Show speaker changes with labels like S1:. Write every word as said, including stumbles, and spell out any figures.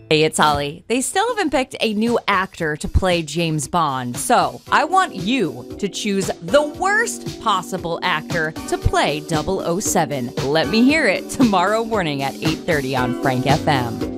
S1: Hey, it's Holly. They still haven't picked a new actor to play James Bond, so I want you to choose the worst possible actor to play double oh seven. Let me hear it tomorrow morning at eight thirty on Frank F M.